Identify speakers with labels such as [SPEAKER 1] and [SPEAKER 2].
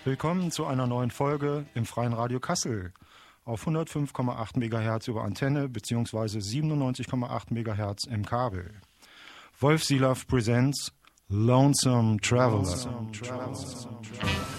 [SPEAKER 1] Willkommen zu einer neuen Folge im Freien Radio Kassel auf 105,8 MHz über Antenne bzw. 97,8 MHz im Kabel. Wolf Silaff presents Lonesome Traveler.